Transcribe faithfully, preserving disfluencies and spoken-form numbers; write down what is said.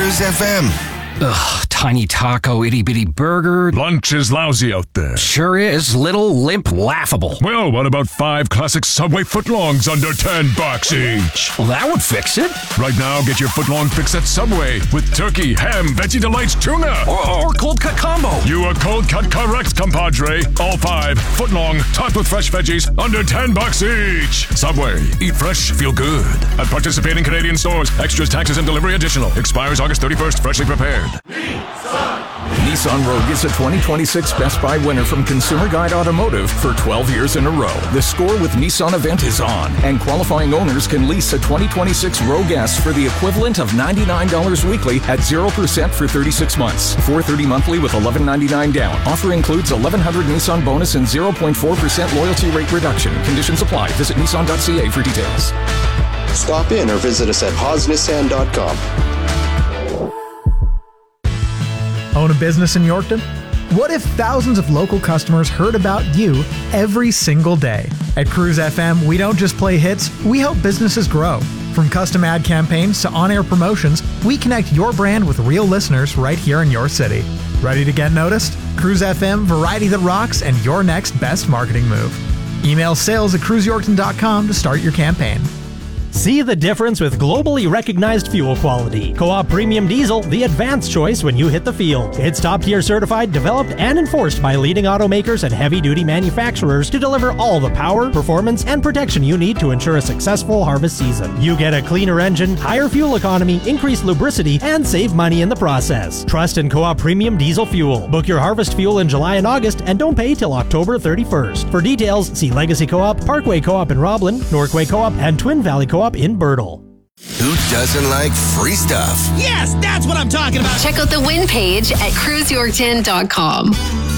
Cruise F M. Ugh, tiny taco, itty-bitty burger. Lunch is lousy out there. Sure is. Little, limp, laughable. Well, what about five classic Subway footlongs under ten bucks each? Well, that would fix it. Right now, get your footlong fix at Subway with turkey, ham, Veggie Delights, tuna. Or, or cold cut combo. You are cold cut correct, compadre. All five, footlong, topped with fresh veggies, under ten bucks each. Subway, eat fresh, feel good. At participating Canadian stores, extras, taxes, and delivery additional. Expires August thirty-first, freshly prepared. Nissan. Nissan Rogue is a twenty twenty-six Best Buy winner from Consumer Guide Automotive for twelve years in a row. The Score with Nissan event is on, and qualifying owners can lease a twenty twenty-six Rogue S for the equivalent of ninety-nine dollars weekly at zero percent for thirty-six months. four hundred thirty dollars monthly with eleven ninety-nine down. Offer includes eleven hundred Nissan bonus and zero point four percent loyalty rate reduction. Conditions apply. Visit Nissan dot C A for details. Stop in or visit us at Haas Nissan dot com. Own a business in Yorkton? What if thousands of local customers heard about you every single day? At Cruise F M, we don't just play hits, we help businesses grow. From custom ad campaigns to on-air promotions, we connect your brand with real listeners right here in your city. Ready to get noticed? Cruise F M, variety that rocks, and your next best marketing move. Email sales at cruise yorkton dot com to start your campaign. See the difference with globally recognized fuel quality. Co-op Premium Diesel, the advanced choice when you hit the field. It's top-tier certified, developed, and enforced by leading automakers and heavy-duty manufacturers to deliver all the power, performance, and protection you need to ensure a successful harvest season. You get a cleaner engine, higher fuel economy, increased lubricity, and save money in the process. Trust in Co-op Premium Diesel fuel. Book your harvest fuel in July and August and don't pay till October thirty-first. For details, see Legacy Co-op, Parkway Co-op in Roblin, Norquay Co-op, and Twin Valley Co-op in Birtle. Who doesn't like free stuff? Yes, that's what I'm talking about. Check out the win page at cruise yorkton dot com.